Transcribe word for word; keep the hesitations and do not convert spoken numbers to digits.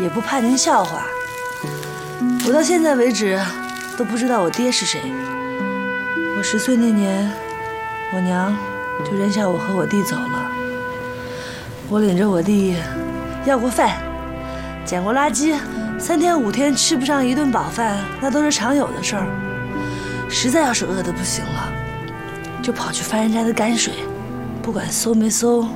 也不怕您笑话。我到现在为止都不知道我爹是谁。我十岁那年，我娘就扔下我和我弟走了。我领着我弟要过饭，捡过垃圾，三天五天吃不上一顿饱饭，那都是常有的事儿。实在要是饿得不行了，就跑去翻人家的泔水，不管馊没馊，